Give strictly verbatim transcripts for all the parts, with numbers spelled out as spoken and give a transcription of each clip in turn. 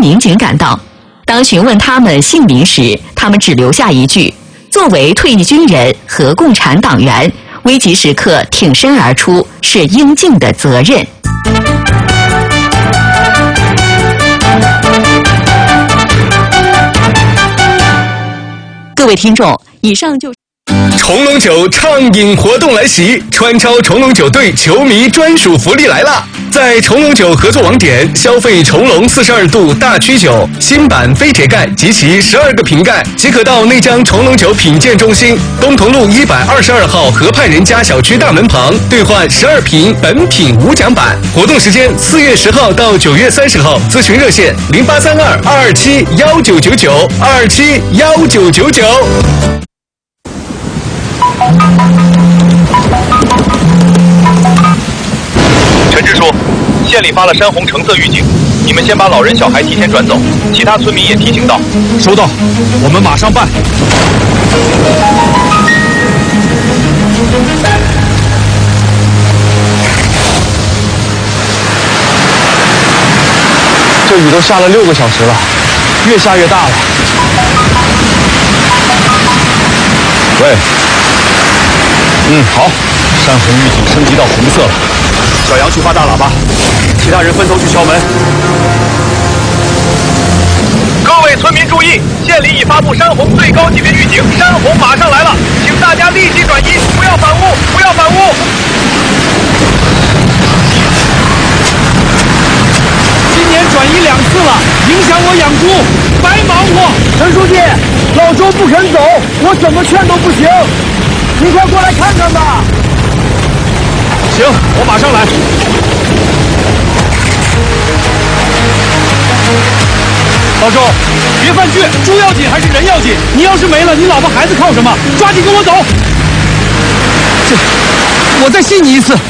民警赶到。当询问他们姓名时，他们只留下一句：“作为退役军人和共产党员，危急时刻挺身而出是应尽的责任。”各位听众，以上就。 重龙酒畅饮活动来袭，川超重龙酒队球迷专属福利来了！在重龙酒合作网点消费重龙四十二度大曲酒新版非铁盖及其十二个瓶盖，即可到内江重龙酒品鉴中心东同路一百二十二号河畔人家小区大门旁兑换十二瓶本品无奖版。活动时间四月十号到九月三十号，咨询热线零八三二二二七幺九九九二二七幺九九九。 陈支书，县里发了山洪橙色预警，你们先把老人小孩提前转走，其他村民也提醒到。 收到，我们马上办。这雨都下了六个小时了，越下越大了。喂。嗯，好，山洪预警升级到红色了。小杨去发大喇叭，其他人分头去敲门。 各位村民注意，县里已发布山洪最高级别预警，山洪马上来了，请大家立即转移，不要反屋，不要反屋。 今年转移两次了，影响我养猪，白忙活。陈书记，老周不肯走，我怎么劝都不行。你快过来看看吧。行，我马上来。老周，别犯倔，猪要紧还是人要紧？你要是没了，你老婆孩子靠什么？抓紧跟我走。这，我再信你一次。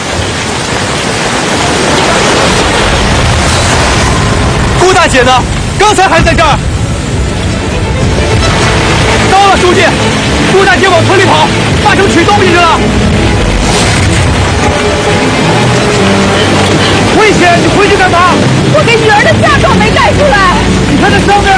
顾大姐呢？刚才还在这儿。到了，书记。顾大姐往村里跑，八成取东西去了。危险！你回去干嘛？ 我给女儿的嫁妆没带出来。 你看这上面。